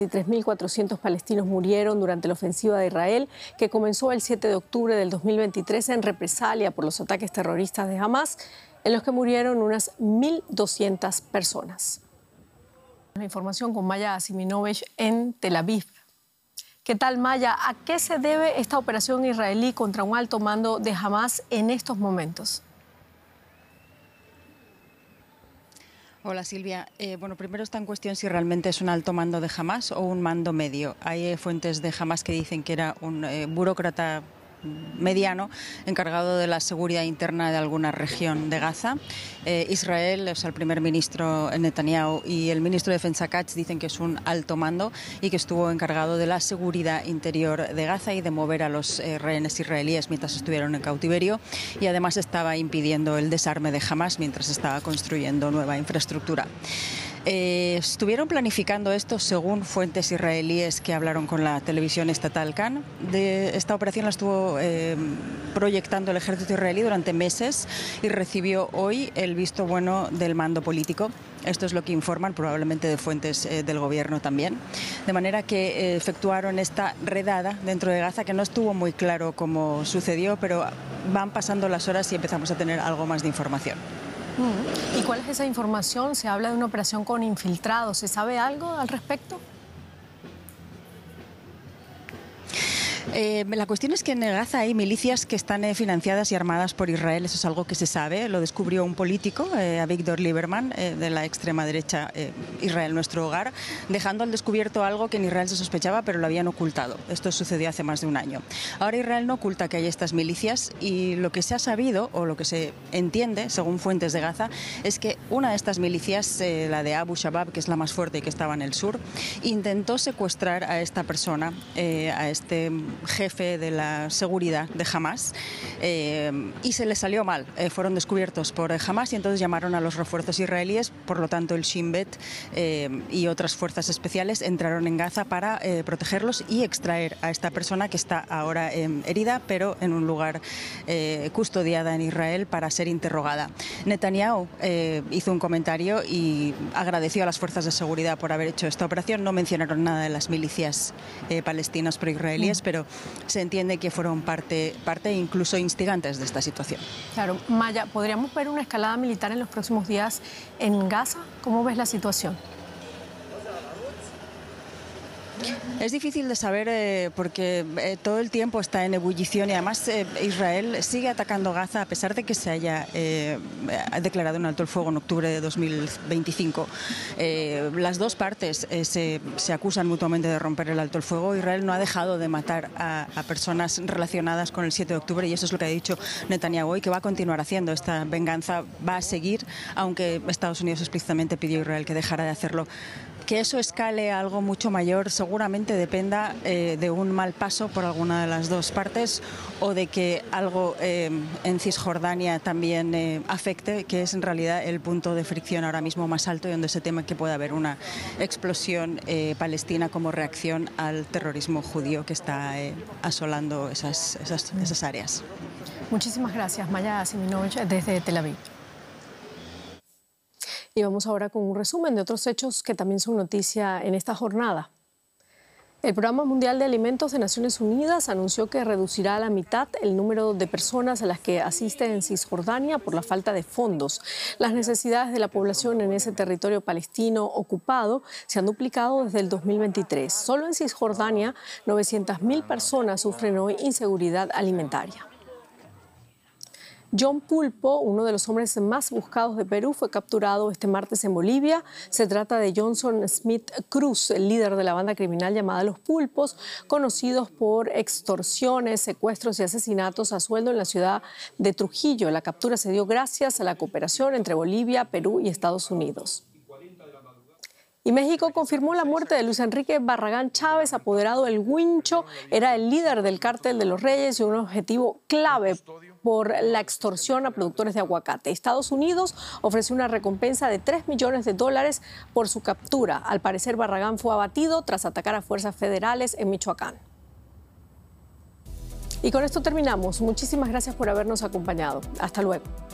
3.400 palestinos murieron durante la ofensiva de Israel, que comenzó el 7 de octubre del 2023 en represalia por los ataques terroristas de Hamas, en los que murieron unas 1.200 personas. La información con Maya Asiminovich en Tel Aviv. ¿Qué tal, Maya? ¿A qué se debe esta operación israelí contra un alto mando de Hamas en estos momentos? Hola, Silvia. Bueno, primero está en cuestión si realmente es un alto mando de Hamas o un mando medio. Hay fuentes de Hamas que dicen que era un burócrata mediano encargado de la seguridad interna de alguna región de Gaza. Israel, o sea, el primer ministro Netanyahu y el ministro de Defensa Katz dicen que es un alto mando y que estuvo encargado de la seguridad interior de Gaza y de mover a los rehenes israelíes mientras estuvieron en cautiverio, y además estaba impidiendo el desarme de Hamas mientras estaba construyendo nueva infraestructura. Estuvieron planificando esto, según fuentes israelíes que hablaron con la televisión estatal Kan. Esta operación la estuvo proyectando el ejército israelí durante meses y recibió hoy el visto bueno del mando político. Esto es lo que informan, probablemente de fuentes del gobierno también. De manera que efectuaron esta redada dentro de Gaza, que no estuvo muy claro cómo sucedió, pero van pasando las horas y empezamos a tener algo más de información. ¿Y cuál es esa información? Se habla de una operación con infiltrados. ¿Se sabe algo al respecto? La cuestión es que en Gaza hay milicias que están financiadas y armadas por Israel. Eso es algo que se sabe. Lo descubrió un político, Avigdor Lieberman, de la extrema derecha Israel Nuestro Hogar, dejando al descubierto algo que en Israel se sospechaba, pero lo habían ocultado. Esto sucedió hace más de un año. Ahora Israel no oculta que hay estas milicias, y lo que se ha sabido, o lo que se entiende, según fuentes de Gaza, es que una de estas milicias, la de Abu Shabab, que es la más fuerte y que estaba en el sur, intentó secuestrar a esta persona, a este jefe de la seguridad de Hamas, y se les salió mal. Fueron descubiertos por Hamas y entonces llamaron a los refuerzos israelíes. Por lo tanto, el Shin Bet y otras fuerzas especiales entraron en Gaza para protegerlos y extraer a esta persona, que está ahora herida, pero en un lugar custodiada en Israel para ser interrogada. Netanyahu hizo un comentario y agradeció a las fuerzas de seguridad por haber hecho esta operación. No mencionaron nada de las milicias palestinas pro-israelíes, pero se entiende que fueron parte incluso instigantes de esta situación. Claro. Maya, ¿podríamos ver una escalada militar en los próximos días en Gaza? ¿Cómo ves la situación? Es difícil de saber porque todo el tiempo está en ebullición, y además Israel sigue atacando Gaza a pesar de que se haya declarado un alto el fuego en octubre de 2025. Las dos partes se acusan mutuamente de romper el alto el fuego. Israel no ha dejado de matar a personas relacionadas con el 7 de octubre, y eso es lo que ha dicho Netanyahu hoy, que va a continuar haciendo. Esta venganza va a seguir, aunque Estados Unidos explícitamente pidió a Israel que dejara de hacerlo. Que eso escale a algo mucho mayor seguramente dependa de un mal paso por alguna de las dos partes, o de que algo en Cisjordania también afecte, que es en realidad el punto de fricción ahora mismo más alto y donde se teme que pueda haber una explosión palestina como reacción al terrorismo judío que está asolando esas áreas. Muchísimas gracias, Maya Asiminovich, desde Tel Aviv. Y vamos ahora con un resumen de otros hechos que también son noticia en esta jornada. El Programa Mundial de Alimentos de Naciones Unidas anunció que reducirá a la mitad el número de personas a las que asiste en Cisjordania por la falta de fondos. Las necesidades de la población en ese territorio palestino ocupado se han duplicado desde el 2023. Solo en Cisjordania, 900.000 personas sufren hoy inseguridad alimentaria. John Pulpo, uno de los hombres más buscados de Perú, fue capturado este martes en Bolivia. Se trata de Johnson Smith Cruz, el líder de la banda criminal llamada Los Pulpos, conocidos por extorsiones, secuestros y asesinatos a sueldo en la ciudad de Trujillo. La captura se dio gracias a la cooperación entre Bolivia, Perú y Estados Unidos. Y México confirmó la muerte de Luis Enrique Barragán Chávez, apoderado del Huincho. Era el líder del Cártel de los Reyes y un objetivo clave por la extorsión a productores de aguacate. Estados Unidos ofreció una recompensa de $3 millones por su captura. Al parecer, Barragán fue abatido tras atacar a fuerzas federales en Michoacán. Y con esto terminamos. Muchísimas gracias por habernos acompañado. Hasta luego.